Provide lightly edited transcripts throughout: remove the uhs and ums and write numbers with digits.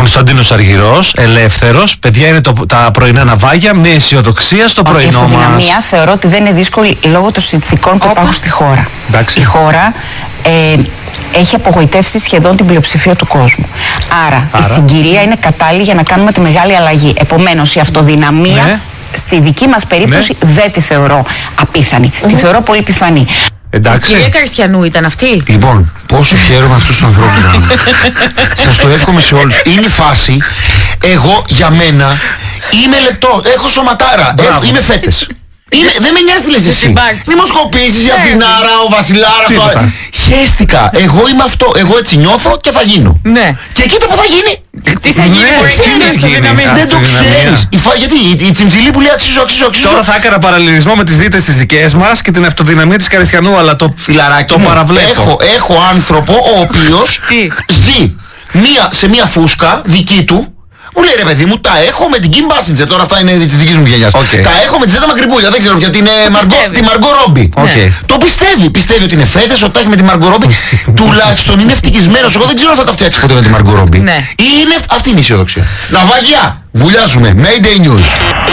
Κωνσταντίνος Αργυρός, ελεύθερος. Παιδιά, είναι τα πρωινά ναυάγια με αισιοδοξία στο πρωινό μας. Η αυτοδυναμία θεωρώ ότι δεν είναι δύσκολη λόγω των συνθηκών που υπάρχουν στη χώρα. Εντάξει. Η χώρα έχει απογοητεύσει σχεδόν την πλειοψηφία του κόσμου. Άρα η συγκυρία είναι κατάλληλη για να κάνουμε τη μεγάλη αλλαγή. Επομένως, η αυτοδυναμία στη δική μας περίπτωση δεν τη θεωρώ απίθανη. Τη θεωρώ πολύ πιθανή. Εντάξει. Η κυρία Καριστιανού ήταν αυτή. Λοιπόν, πόσο χαίρομαι αυτούς τους ανθρώπους. Σας το εύχομαι σε όλους. Είναι η φάση. Εγώ για μένα είμαι λεπτό. Έχω σωματάρα. Είμαι φέτες. Δεν με νοιάζει τι λες εσύ. Δημοσκοπήσεις, η Αθηνάρα, ο Βασιλάρας. Χαίστηκα. Εγώ είμαι αυτό. Εγώ έτσι νιώθω και θα γίνω. Ναι. Και κοίτα που θα γίνει. Τι θα γίνει, δεν το ξέρεις. Γιατί η τσιμψιλή που λέει αξίζω. Τώρα θα έκανα παραλληλισμό με τις δίτες τις δικές μας και την αυτοδυναμία της Καριστιανού, αλλά το παραβλέπω. Έχω άνθρωπο ο οποίος ζει σε μία φούσκα δική του. Μου λέει ρε παιδί μου, τα έχω με την Kim Basinger. Τώρα αυτά είναι της δικής μου γενιάς. Τα έχω με τη Ζέτα Μακρυπούλια. Δεν ξέρω γιατί είναι τη Μαργκό Ρόμπι. Το πιστεύει ότι είναι φέτες, ότι τα έχει με τη Μαργκό Ρόμπι. Τουλάχιστον είναι ευτυχισμένος. Εγώ δεν ξέρω αν θα τα φτιάξει ποτέ με τη Μαργκό Ρόμπι. Αυτή είναι η αισιοδοξία. Ναυάγια, βουλιάζουμε. Mayday News.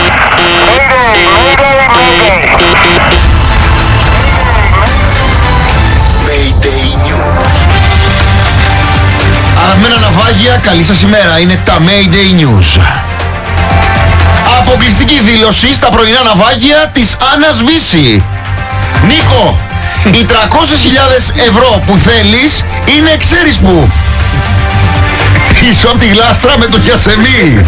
Αγαπημένα ναυάγια, καλή σας ημέρα. Είναι τα Mayday News. Αποκλειστική δήλωση στα πρωινά ναυάγια της Άννας Βύση. Νίκο, οι 300.000 ευρώ που θέλεις είναι ξέρεις που. Πίσω από τη γλάστρα με το Γιασεμί.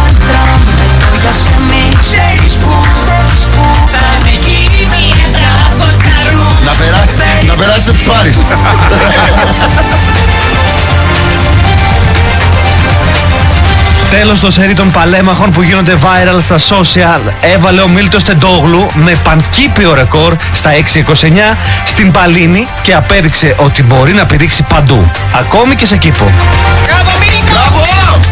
Να περάσεις να τις πάρεις. Τέλος το σερί των παλέμαχων που γίνονται viral στα social έβαλε ο Μίλτος Τεντόγλου με πανκύπιο ρεκόρ στα 6.29 στην Παλίνη και απέδειξε ότι μπορεί να πηδήξει παντού, ακόμη και σε κήπο. Μπράβο Μίλτο!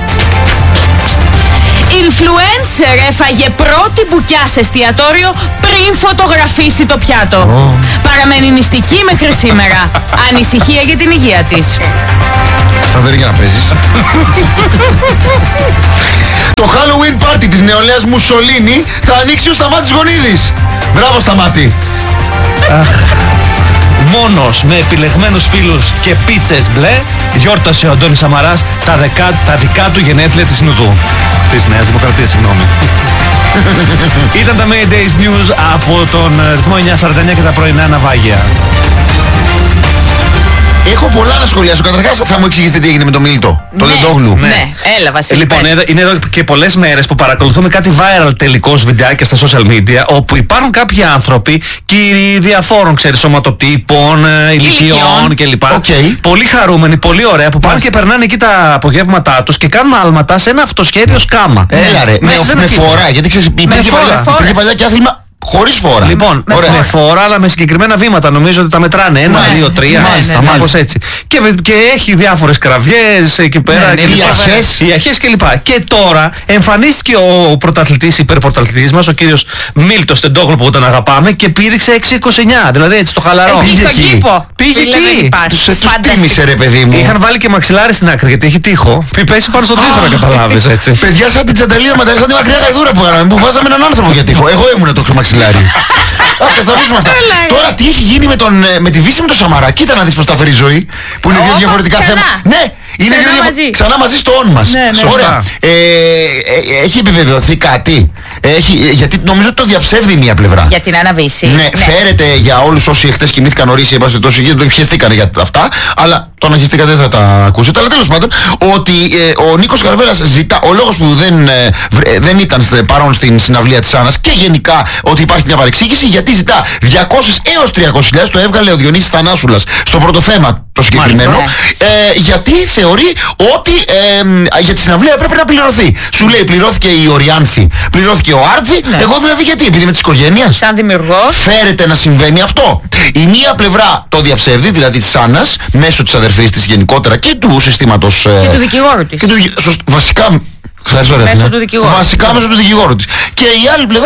Influencer έφαγε πρώτη μπουκιά σε εστιατόριο πριν φωτογραφίσει το πιάτο. Παραμένει νηστική μέχρι σήμερα. Ανησυχία για την υγεία της. Αυτά δεν είναι για να παίζεις. Το Halloween party της νεολαίας Μουσολίνη θα ανοίξει ο Σταμάτης Γονίδης. Μπράβο Σταμάτη. Μόνος με επιλεγμένους φίλους και πίτσες μπλε γιόρτασε ο Αντώνης Σαμαράς τα δικά του γενέθλια της Νουδού. Της Νέας Δημοκρατίας, συγγνώμη. Ήταν τα Maydays News από τον ρυθμό 949 και τα πρωινά ναυάγια. Έχω πολλά να σχολιάσω. Καταρχάς θα μου εξηγήσετε τι έγινε με τον Μίλτο, τον Τεντόγλου. Ναι, έλα Βασίλη. Λοιπόν, είναι εδώ και πολλές μέρες που παρακολουθούμε κάτι viral τελικώς βιντεάκια στα social media, όπου υπάρχουν κάποιοι άνθρωποι, κύριοι διαφόρων, ξέρεις, σωματοτύπων, ηλικιών κλπ. Πολύ χαρούμενοι, πολύ ωραία, που πάνε και περνάνε εκεί τα απογεύματά τους και κάνουν άλματα σε ένα αυτοσχέδιο σκάμα. Έλα ρε, με φορά, γιατί ξέρεις, υπήρχε παλιά και άθλημα χωρίς φόρα. Λοιπόν, με φόρα, αλλά με συγκεκριμένα βήματα. Νομίζω ότι τα μετράνε. 1, 2, 3. Μάλιστα. Έτσι. Και έχει διάφορες κραυγές εκεί πέρα. Οι αρχές κλπ. Και τώρα εμφανίστηκε ο πρωταθλητής, υπερπρωταθλητής μας, ο κύριος Μίλτος Τεντόγλου που τον αγαπάμε και πήδηξε 6.29. Δηλαδή έτσι το χαλαρό. Πήγε στον κήπο. Πήγε εκεί. Τους τίμησε ρε παιδί μου. Είχαν βάλει και μαξιλάρι στην άκρη γιατί έχει τείχο. Πέσει πάνω στον τείχο να καταλάβεις έτσι. Παιδιά, σαν την Τσανταλίνα Ματαλή, σαν τη μακριά γαϊδούρα που κάναμε, που βάζαμε έναν άνθρωπο για τείχο. Εγώ ήμουν το μαξιλάρι. Ας τα αφήσουμε αυτά. Τώρα τι έχει γίνει με τη Βύση με το Σαμαρά. Κοίτα να δεις πως τα φέρει η ζωή. Που είναι δύο διαφορετικά θέματα. Ναι, είναι ξανά μαζί στο on μας. Ωραία. Έχει επιβεβαιωθεί κάτι. Γιατί νομίζω ότι το διαψεύδει μία πλευρά. Για την Άννα Βύση. Ναι, φέρεται για όλους όσοι χτες κοιμήθηκαν νωρίς, το χεστήκανε για αυτά. Αλλά το αναχεστήκα δεν θα τα ακούσετε. Αλλά τέλος πάντων, ότι ο Νίκος Καρβέλας ζητά, ο λόγος που δεν ήταν παρόν στην συναυλία της Άννας και γενικά ότι υπάρχει μια παρεξήγηση, γιατί ζητά 200 έως 300.000, το έβγαλε ο Διονύσης Θανάσουλας στο πρώτο θέμα το συγκεκριμένο, γιατί θεωρεί ότι για τη συναυλία πρέπει να πληρωθεί. Σου λέει πληρώθηκε η Οριάνθη, πληρώθηκε ο Άρτζη, εγώ δηλαδή γιατί, επειδή είμαι της οικογένειας. Σαν δημιουργός. Φέρεται να συμβαίνει αυτό. Η μία πλευρά το διαψεύδει, δηλαδή της Άννας, μέσω της αδερφής της γενικότερα και του συστήματος. Και του δικηγόρου της. Βασικά. Μέσω του δικηγόρου. Βασικά μέσω του δικηγόρου της. Και η άλλη πλευρά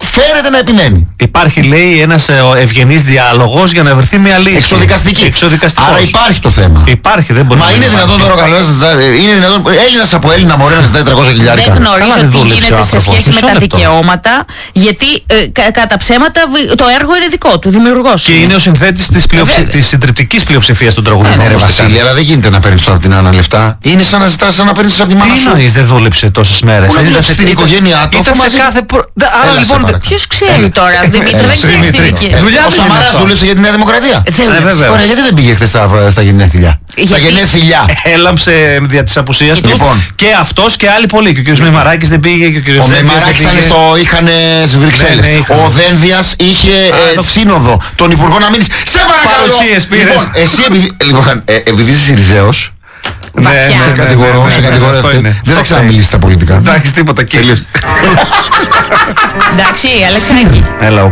φέρεται να επιμένει. Υπάρχει, λέει, ένας ευγενής διάλογος για να βρεθεί μια λύση. Εξοδικαστική. Άρα υπάρχει το θέμα. Υπάρχει, δεν μπορεί. Μα είναι δυνατόν τώρα ο Καρβέλας, είναι δυνατόν Έλληνας από Έλληνα μωρέ να ζητάει 300 χιλιάρικα? Δεν γνωρίζω τι γίνεται σε σχέση με τα δικαιώματα, γιατί κατά ψέματα το έργο είναι δικό του, δημιουργός. Και είναι ο συνθέτης της συντριπτικής πλειοψηφίας των τραγουδιών. Ναι, ρε Βασίλη, αλλά δεν γίνεται να παίρνεις τώρα από την Άννα λεφτά. Είναι σαν να ζητάς, σαν να παίρνεις από τη μάνα σου. Τι εννοείς, δεν δούλεψε τόσες μέρες? Ήταν στην οικογένειά του. Ήταν σε κάθε. Άρα λοιπόν. Ποιος ξέρει τώρα, Δημήτρη, δεν ξέρεις τη δική. Ο Σαμαράς δούλεψε για τη Νέα Δημοκρατία. Ωραία, γιατί δεν πήγε χθες στα γενέθλια? Στα γενέθλια. Έλαμψε δια της απουσίας του. Και αυτός και άλλοι πολλοί. Και ο κ. Μημαράκης δεν πήγε και ο κ. Δένδιας. Ο Μημαράκης είχαν στις Βρυξέλλες. Ο Δένδιας είχε σύνοδο των υπουργών να μείνεις. Σε παρακαλώ. Παρουσίες πήρες. Λοιπόν, εσύ επειδή είσαι Συριζέος, σε κατηγορώ, δεν θα ξαναμιλήσεις τα πολιτικά. Εντάξει, τίποτα, κύριε. Εντάξει, Αλεξάκη. Έλα.